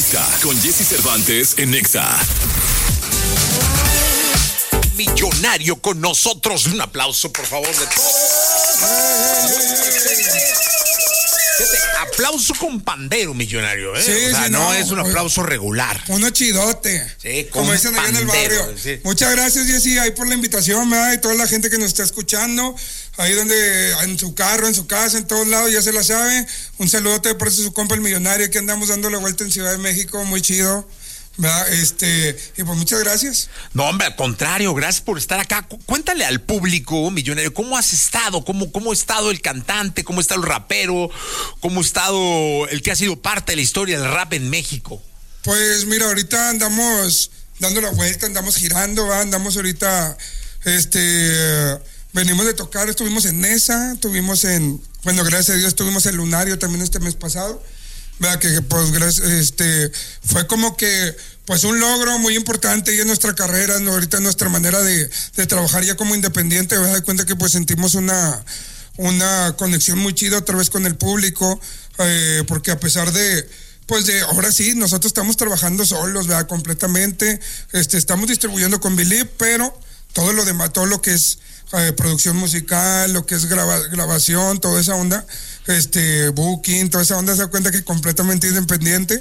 Exa, con Jesse Cervantes en Exa. Millonario con nosotros. Un aplauso, por favor, de todos. Aplauso con pandero, Millonario, ¿eh? Sí, o sea, sí, no es un aplauso regular. Uno chidote. Sí, con como dicen allá en el barrio. Sí. Muchas gracias, Jessy, ahí por la invitación, ¿verdad? Y toda la gente que nos está escuchando, ahí donde, en su carro, en su casa, en todos lados, ya se la sabe. Un saludote por eso su compa el Millonario, que andamos dando la vuelta en Ciudad de México, muy chido. ¿Verdad? Y pues muchas gracias. No, hombre, al contrario, gracias por estar acá. Cuéntale al público, Millonario, ¿cómo has estado? ¿Cómo ha estado el cantante? ¿Cómo está el rapero? ¿Cómo ha estado el que ha sido parte de la historia del rap en México? Pues mira, ahorita andamos dando la vuelta, andamos girando, ¿verdad? Andamos ahorita, venimos de tocar, estuvimos en Nesa, bueno, gracias a Dios estuvimos en Lunario también este mes pasado. ¿Verdad? Que pues fue como que pues un logro muy importante y en nuestra carrera, ¿no? Ahorita en nuestra manera de trabajar ya como independiente, ¿verdad? De cuenta que pues sentimos una conexión muy chida otra vez con el público, porque a pesar de ahora sí, nosotros estamos trabajando solos, ¿verdad? Completamente, estamos distribuyendo con Believe, pero todo lo demás, todo lo que es producción musical, lo que es grabación, toda esa onda, booking, toda esa onda, se da cuenta que completamente independiente.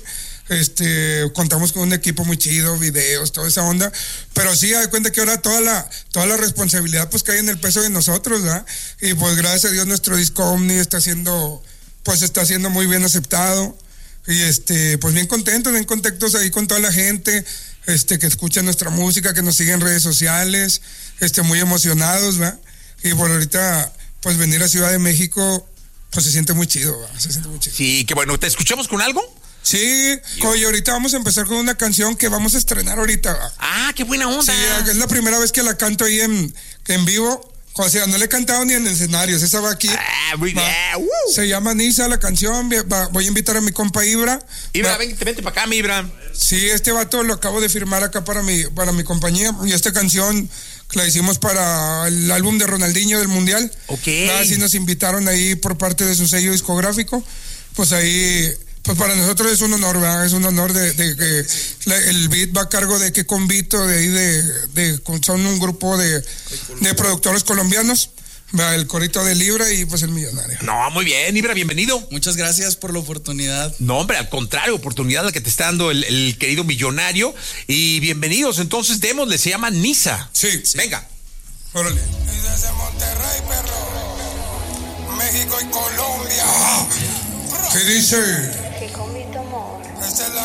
Contamos con un equipo muy chido, videos, toda esa onda, pero sí, da cuenta que ahora toda la responsabilidad pues cae en el peso de nosotros, ¿verdad? Y pues gracias a Dios nuestro disco Omni está siendo muy bien aceptado y pues bien contentos ahí con toda la gente que escucha nuestra música, que nos sigue en redes sociales, muy emocionados, ¿verdad? Y por ahorita pues venir a Ciudad de México pues se siente muy chido, ¿verdad? Se siente muy chido. Sí, qué bueno. ¿Te escuchamos con algo? Sí, oye, ahorita vamos a empezar con una canción que vamos a estrenar ahorita, ¿verdad? Ah, qué buena onda. Sí, es la primera vez que la canto ahí en vivo. O sea, no le he cantado ni en escenarios, esa va aquí. Muy bien. Se llama Nisa la canción, voy a invitar a mi compa Ibra. Ibra, vente para acá, mi Ibra. Sí, este vato lo acabo de firmar acá para mi compañía, y esta canción la hicimos para el álbum de Ronaldinho del Mundial. Ok. Así nos invitaron ahí por parte de su sello discográfico, pues ahí... Pues para nosotros es un honor, ¿verdad? Es un honor de que el beat va a cargo de que Convito, de ahí son un grupo de productores colombianos, ¿verdad? El corito de Libra y pues el Millonario. No, muy bien, Ibra, bienvenido. Muchas gracias por la oportunidad. No, hombre, al contrario, oportunidad la que te está dando el querido Millonario. Y bienvenidos, entonces démosle, se llama Nisa. Sí. Venga. Órale. Y desde Monterrey, perro, México y Colombia. ¿Qué dice? Que con mi amor. Esta es la